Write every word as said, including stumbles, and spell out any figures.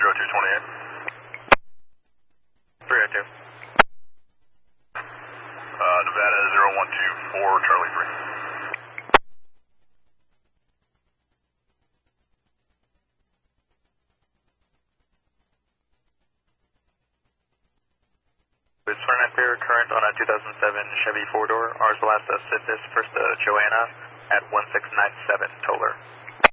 zero two twenty-eight. three oh two. Uh, Nevada zero one two four, Charlie three. It's twenty-nine clear current on a two thousand seven Chevy four-door. Ours will last us Sydney first to Joanna at one six nine seven, Toller.